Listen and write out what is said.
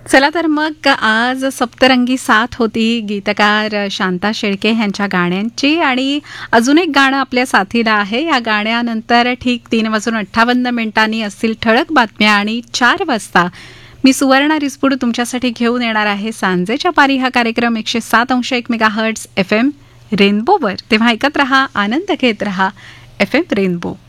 चला तर मग आज सप्तरंगी साथ होती गीतकार शांता शेळके यांच्या गाण्यांची आणि अजून एक गाणं आपल्या साथीला आहे. या गाण्यानंतर ठीक 3:58 असतील ठळक बातम्या आणि 4 वाजता मी सुवर्णा रिसपुड तुमच्यासाठी घेऊन येणार आहे सांजेच्या पारी हा कार्यक्रम 107.1 मेगाहर्ट्झ FM रेनबोवर. तेव्हा ऐकत रहा, आनंद घेत रहा FM रेनबो.